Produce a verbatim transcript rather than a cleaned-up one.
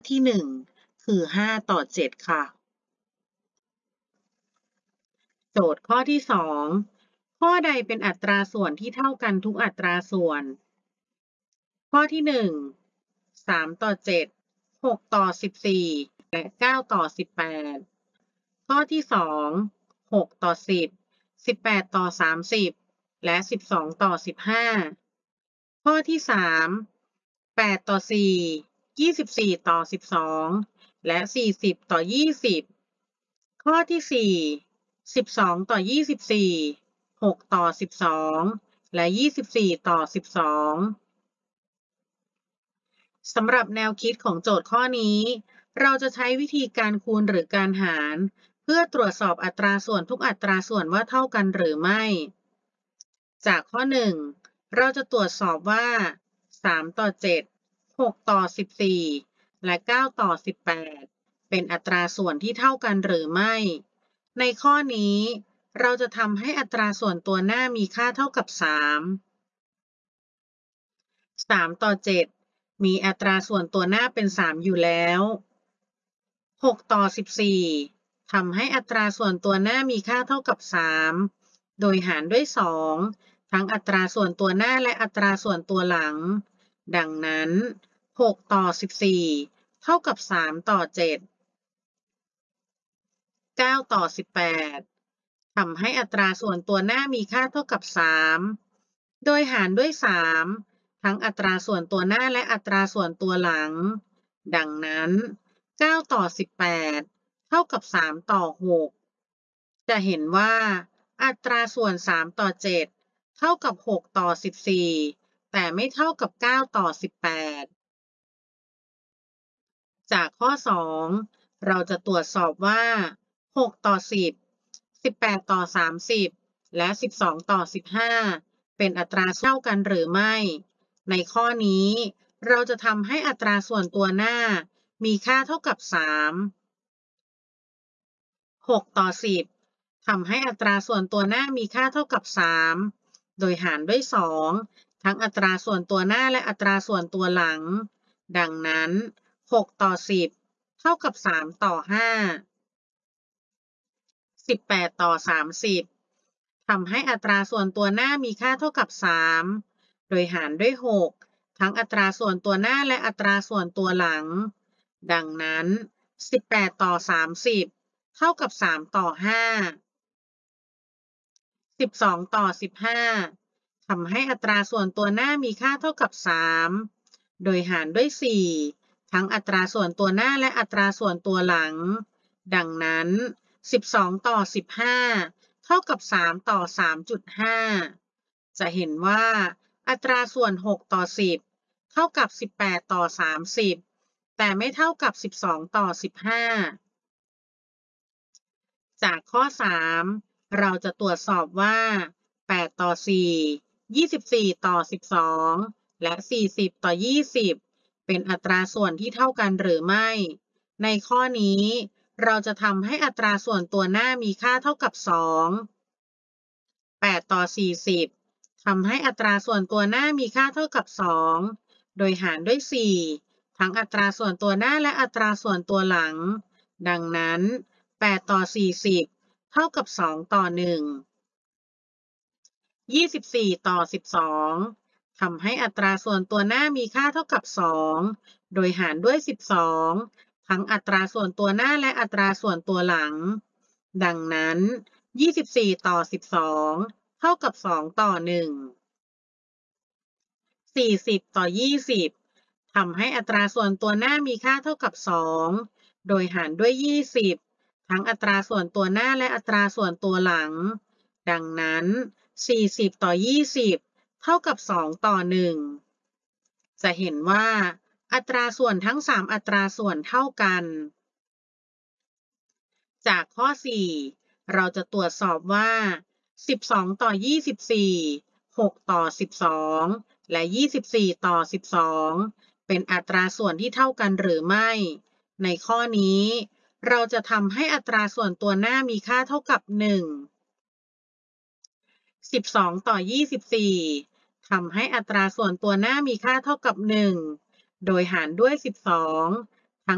ที่หนึ่งคือห้าต่อเจ็ดค่ะโจทย์ข้อที่สองข้อใดเป็นอัตราส่วนที่เท่ากันทุกอัตราส่วนข้อที่หนึ่งสามต่อเจ็ดหกต่อสิบสี่และเก้าต่อสิบแปดข้อที่สองหกต่อสิบสิบแปดต่อสามสิบและสิบสองต่อสิบห้าข้อที่สามแปดต่อสี่ยี่สิบสี่ต่อสิบสองและสี่สิบต่อยี่สิบข้อที่สี่สิบสองต่อยี่สิบสี่หกต่อสิบสองและยี่สิบสี่ต่อสิบสองสำหรับแนวคิดของโจทย์ข้อนี้เราจะใช้วิธีการคูณหรือการหารเพื่อตรวจสอบอัตราส่วนทุกอัตราส่วนว่าเท่ากันหรือไม่จากข้อหนึ่งเราจะตรวจสอบว่าสามต่อเจ็ด หกต่อสิบสี่และเก้าต่อสิบแปดเป็นอัตราส่วนที่เท่ากันหรือไม่ในข้อนี้เราจะทำให้อัตราส่วนตัวหน้ามีค่าเท่ากับสาม สามต่อเจ็ดมีอัตราส่วนตัวหน้าเป็นสามอยู่แล้วหกต่อสิบสี่ทำให้อัตราส่วนตัวหน้ามีค่าเท่ากับสามโดยหารด้วยสองทั้งอัตราส่วนตัวหน้าและอัตราส่วนตัวหลังดังนั้นหกต่อสิบสี่เท่ากับสามต่อเจ็ด เก้าต่อสิบแปดทำให้อัตราส่วนตัวหน้ามีค่าเท่ากับสามโดยหารด้วยสามทั้งอัตราส่วนตัวหน้าและอัตราส่วนตัวหลังดังนั้นเก้าต่อสิบแปดเท่ากับสามต่อหกจะเห็นว่าอัตราส่วนสามต่อเจ็ดเท่ากับหกต่อสิบสี่แต่ไม่เท่ากับเก้าต่อสิบแปดจากข้อสองเราจะตรวจสอบว่าหกต่อสิบ สิบแปดต่อสามสิบและสิบสองต่อสิบห้าเป็นอัตราเท่ากันหรือไม่ในข้อนี้เราจะทำให้อัตราส่วนตัวหน้ามีค่าเท่ากับสามหกต่อสิบทำให้อัตราส่วนตัวหน้ามีค่าเท่ากับสามโดยหารด้วยสองทั้งอัตราส่วนตัวหน้าและอัตราส่วนตัวหลังดังนั้นหกต่อสิบเท่ากับสามต่อห้าสิบแปดต่อสามสิบทำให้อัตราส่วนตัวหน้ามีค่าเท่ากับสามโดยหารด้วยหกทั้งอัตราส่วนตัวหน้าและอัตราส่วนตัวหลังดังนั้นสิบแปดต่อสามสิบเท่ากับสามต่อห้าสิบสองต่อสิบห้าทำให้อัตราส่วนตัวหน้ามีค่าเท่ากับสามโดยหารด้วยสี่ทั้งอัตราส่วนตัวหน้าและอัตราส่วนตัวหลังดังนั้นสิบสองต่อสิบห้าเท่ากับสามต่อ สามจุดห้า จะเห็นว่าอัตราส่วนหกต่อสิบเท่ากับสิบแปดต่อสามสิบแต่ไม่เท่ากับสิบสองต่อสิบห้าจากข้อสามเราจะตรวจสอบว่าแปดต่อสี่ ยี่สิบสี่ต่อสิบสองและสี่สิบต่อยี่สิบเป็นอัตราส่วนที่เท่ากันหรือไม่ในข้อนี้เราจะทำให้อัตราส่วนตัวหน้ามีค่าเท่ากับสองแปดต่อสี่สิบทำให้อัตราส่วนตัวหน้ามีค่าเท่ากับสองโดยหารด้วยสี่ทั้งอัตราส่วนตัวหน้าและอัตราส่วนตัวหลังดังนั้นแปดต่อสี่สิบเท่ากับสองต่อหนึ่งยี่สิบสี่ต่อสิบสองทำให้อัตราส่วนตัวหน้ามีค่าเท่ากับสองโดยหารด้วยสิบสองทั้งอัตราส่วนตัวหน้าและอัตราส่วนตัวหลังดังนั้นยี่สิบสี่ต่อสิบสองเท่ากับสองต่อหนึ่งสี่สิบต่อยี่สิบทำให้อัตราส่วนตัวหน้ามีค่าเท่ากับสองโดยหารด้วยยี่สิบทั้งอัตราส่วนตัวหน้าและอัตราส่วนตัวหลังดังนั้นสี่สิบต่อยี่สิบเท่ากับสองต่อหนึ่งจะเห็นว่าอัตราส่วนทั้งสามอัตราส่วนเท่ากันจากข้อสี่เราจะตรวจสอบว่าสิบสองต่อยี่สิบสี่หกต่อสิบสองและยี่สิบสี่ต่อสิบสองเป็นอัตราส่วนที่เท่ากันหรือไม่ในข้อนี้เราจะทำให้อัตราส่วนตัวหน้ามีค่าเท่ากับหนึ่งสิบสองต่อยี่สิบสี่ทำให้อัตราส่วนตัวหน้ามีค่าเท่ากับหนึ่งโดยหารด้วยสิบสอง